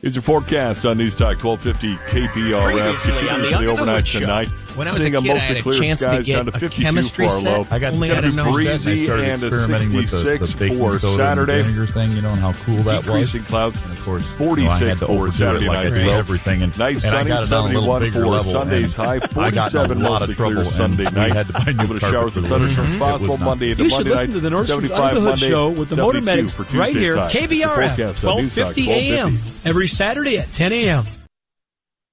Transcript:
Here's your forecast on News Talk 1250 KBRF. Previously on the overnight Show. tonight. When I was a kid, I had a chance to get a chemistry set. I got only to I don't know. breezy and a 66 for Saturday. Vinegar thing, you know, and how cool that was. Decreasing clouds, and of course, 46 for Saturday like night. I do everything, and nice and sunny, I got it on a little 71 bigger for level. Sunday's high, I got in 47 a lot mostly of trouble clear Sunday and night. we had to buy new Able to shower carpet with for the thunderstorms living room. possible It was Monday into You should Monday listen night. to the North Street 75 Neighborhood Monday, Show with the Motor 72 Medics for right Tuesday's here, high. KBRF, Forecast on News Talk 1250 AM, every Saturday at 10 a.m.